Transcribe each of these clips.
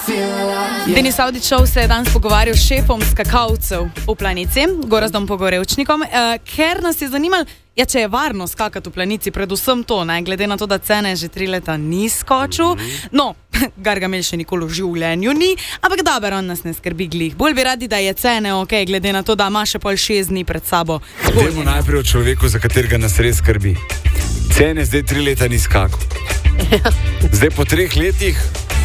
Denis Avdićov se je danes pogovarjal s šefom skakalcev v Planici, Gorazdom Pogorevčnikom, ker nas je zanimalo, če je varno skakati v Planici, predvsem to, glede na to, da cene že 3 leta ni skočil. No, Gargamel še nikoli v življenju ni, ampak dober, on nas ne skrbi glih. Bolj bi radi, da je cene ok, glede na to, da ima še pol 6 dni pred sabo. Dajmo najprej o človeku, za katerega nas res skrbi. Cene zdaj 3 leta ni skakal. Zdaj po 3 letih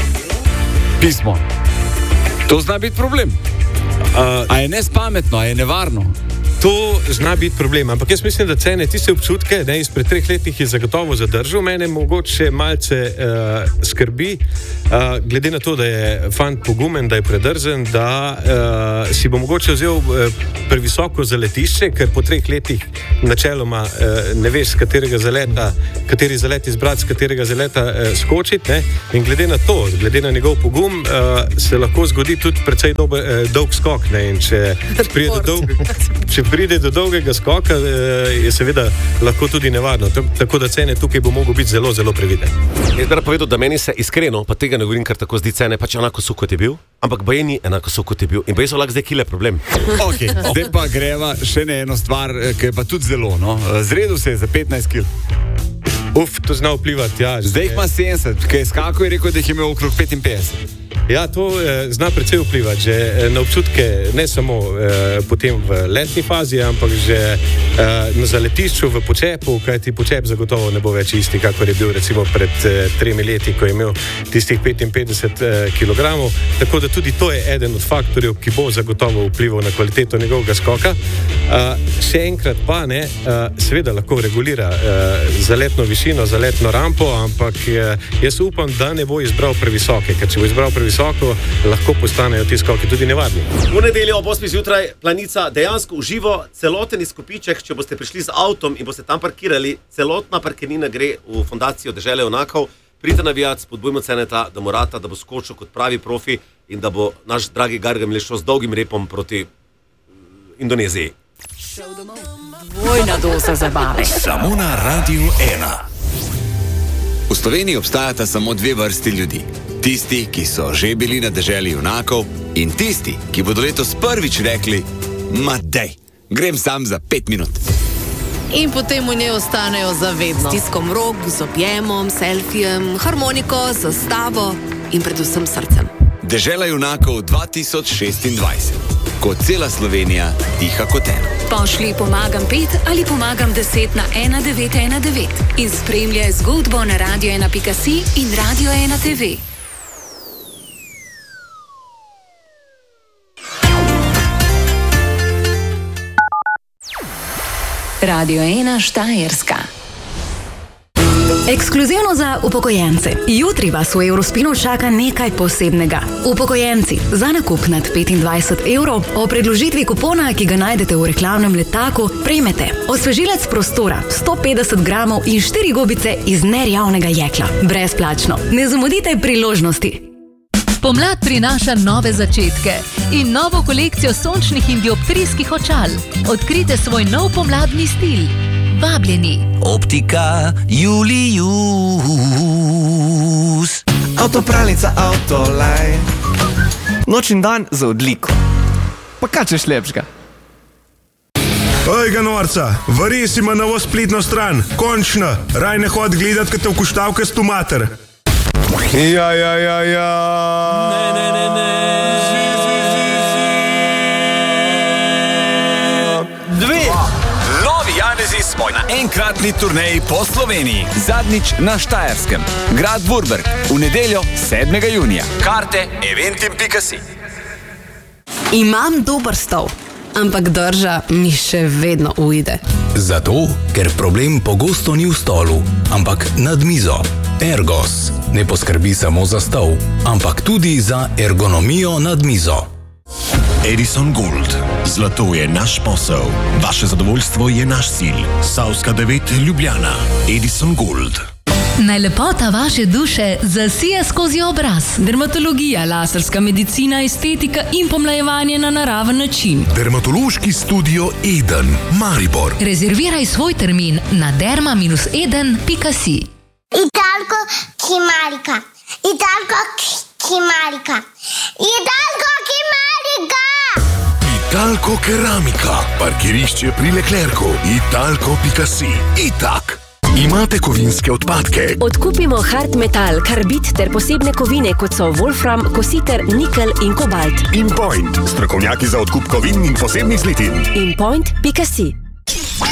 pismo. To zna biti problem. A je nespametno, a je nevarno? To zna biti problem, ampak jaz mislim, da cene tiste občutke, izpred 3 letih je zagotovo zadržal. Mene mogoče malce skrbi, glede na to, da je fant pogumen, da je predrzen, da si bo mogoče vzel previsoko zaletišče, ker po 3 letih načeloma ne veš, kateri zalet izbrati, z katerega zaleta skočiti. In glede na to, glede na njegov pogum, se lahko zgodi tudi precej dolg skok. In če pride do dolgega skoka, je seveda lahko tudi nevarno. Tako da cene tukaj bo mogel biti zelo, zelo previden. Jaz bi povedal, da meni se iskreno, pa tega ne govorim, kar tako zdi, cene pač enako so, kot je bil, ampak baje ni enako so, kot je bil. In baje so lahko zdaj kile problem. Ok, zdaj pa greva še na eno stvar, ki je pa tudi zelo, Zredil se je za 15 kil. To zna vplivati, ja. Zdaj jih ima 70, ki je skakal in rekel, da jih je imel okrog 55. Ja, to zna precej vplivati, že na občutke, ne samo potem v letni fazi, ampak že na zaletišču, v počepu, kajti počep zagotovo ne bo več isti, kakor je bil recimo pred 3 leti, ko je imel tistih 55 kg. Tako da tudi to je eden od faktorjev, ki bo zagotovo vplival na kvaliteto njegovega skoka. Še enkrat pa ne, seveda lahko regulira zaletno višino, zaletno rampo, ampak jaz upam, da ne bo izbral previsoke, ker če bo izbral previsoko, lahko postanejo ti skoki tudi nevarni. V nedeljo ob 8 zjutraj Planica dejansko uživo celoten izkupiček, če boste prišli z avtom in boste tam parkirali, celotna parkirnina gre v Fundacijo Dežele junakov. Pridite navijat, spodbujmo Ceneta, da mu rata, da bo skočil kot pravi profi in da bo naš dragi Gargamel šel z dolgim repom proti Indoneziji. Dvojna doza zabave. Samo na Radiu 1. V Sloveniji obstajata samo 2 vrsti ljudi. Tisti, ki so že bili na deželi junakov, in tisti, ki bodo letos prvič rekli: ma dej, grem sam za 5 minut. In potem v njej ostanejo zavedno. S stiskom rok, z objemom, selfijem, harmoniko, zastavo in predvsem srcem. Dežela junakov 2026. Ko cela Slovenija diha kot eno. Pošli pomagam 5 ali pomagam 10 na 1919 in spremljaj zgodbo na radio1.si in Radio 1 TV. Radio 1 Štajerska. Ekskluzivno za upokojence. Jutri vas v Eurospinu čaka nekaj posebnega. Upokojenci, za nakup nad 25 evrov o predložitvi kupona, ki ga najdete v reklamnem letaku, prejmete osvežilec prostora, 150 gramov in 4 gobice iz nerjavnega jekla. Brezplačno. Ne zamudite priložnosti. Pomlad prinaša nove začetke in novo kolekcijo sončnih in dioptrijskih očal. Odkrite svoj nov pomladni stil. Vabljeni. Optika Julius. Avtopralnica Autolaj. Noč in dan za odliko. Pa kaj češ lepšega? Ojga norca, vari si ima novo spletno stran. Končno, raj ne hod gledat, kad te vkuštavka s tomater. Ja. Novi Janezi smo na enkratni turneji po Sloveniji. Zadnjič na Štajerskem. Grad Vurberg. V nedeljo 7. junija. Karte eventim.si. Imam dober stol, ampak drža mi še vedno ujde. Zato, ker problem pogosto ni v stolu, ampak nad mizo. Ergos ne poskrbi samo za stol, ampak tudi za ergonomijo nad mizo. Edison Gold. Zlato je naš posel. Vaše zadovoljstvo je naš cilj. Savska 9 Ljubljana. Edison Gold. Naj lepota vaše duše zasije skozi obraz. Dermatologija, laserska medicina, estetika in pomlajevanje na naraven način. Dermatološki studio Eden, Maribor. Rezerviraj svoj termin na derma-eden.si. Italko Kimarika. Italko Keramika. Hidalgo Keramika. Italko Keramika, parkirišče pri Leclercu, italko.si. Itak. Imate kovinske odpadke? Odkupimo hard metal, karbid ter posebne kovine, kot so wolfram, kositer, nikel in kobalt. InPoint, strokovnjaki za odkup kovin in posebnih zlitin. InPoint.si